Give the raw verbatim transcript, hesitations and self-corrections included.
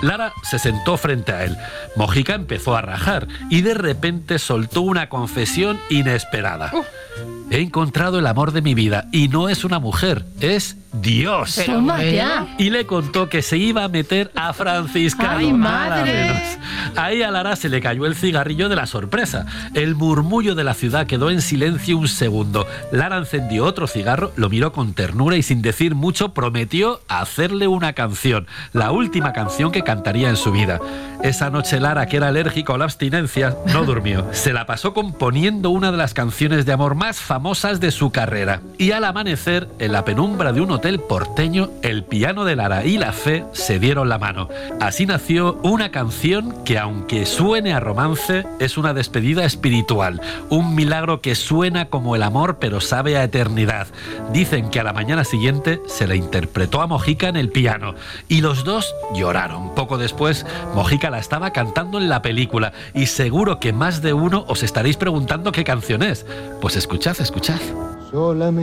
Lara se sentó frente a él. Mojica empezó a rajar y de repente soltó una confesión inesperada. Uh. He encontrado el amor de mi vida y no es una mujer, es Dios. Pero, y le contó que se iba a meter a franciscano. ¡Ay, madre! Ahí a Lara se le cayó el cigarrillo de la sorpresa. El murmullo de la ciudad quedó en silencio un segundo. Lara encendió otro cigarro, lo miró con ternura y sin decir mucho prometió hacerle una canción, la última canción que cantaría en su vida. Esa noche Lara, que era alérgica a la abstinencia, no durmió. Se la pasó componiendo una de las canciones de amor más famosas de su carrera. Y al amanecer, en la penumbra de un hotel porteño, el piano de Lara y la fe se dieron la mano. Así nació una canción que, aunque suene a romance, es una despedida espiritual, un milagro que suena como el amor pero sabe a eternidad. Dicen que a la mañana siguiente se la interpretó a Mojica en el piano y los dos lloraron. Poco después, Mojica la estaba cantando en la película y seguro que más de uno os estaréis preguntando qué canción es. Pues escuchad, escuchad. Solamente